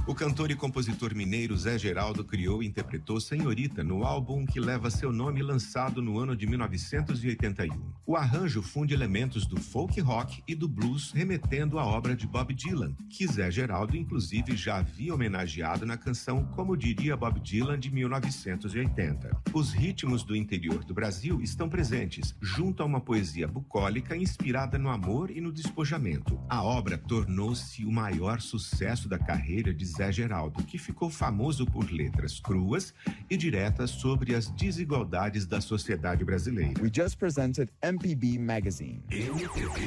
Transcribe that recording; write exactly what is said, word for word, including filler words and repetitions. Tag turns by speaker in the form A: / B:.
A: O cantor e compositor mineiro Zé Geraldo criou e interpretou Senhorita no álbum que leva seu nome, lançado no ano de mil novecentos e oitenta e um. O arranjo funde elementos do folk rock e do blues, remetendo à obra de Bob Dylan, que Zé Geraldo inclusive já havia homenageado na canção Como Diria Bob Dylan, de mil novecentos e oitenta. Os ritmos do interior do Brasil estão presentes, junto a uma poesia bucólica inspirada no amor e no despojamento. A obra tornou-se o maior sucesso da carreira de Zé Geraldo, que ficou famoso por letras cruas e diretas sobre as desigualdades da sociedade brasileira.
B: We just presented M P B Magazine.
C: M P B